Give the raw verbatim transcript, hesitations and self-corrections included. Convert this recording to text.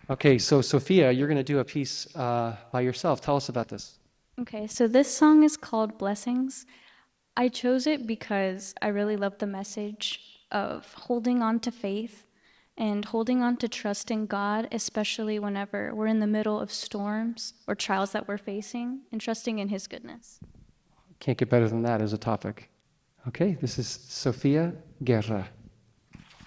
Okay, so Sophia, you're going to do a piece uh, by yourself. Tell us about this. Okay, so this song is called Blessings. I chose it because I really love the message of holding on to faith and holding on to trust in God, especially whenever we're in the middle of storms or trials that we're facing, and trusting in His goodness. Can't get better than that as a topic. Okay, this is Sophia Guerra.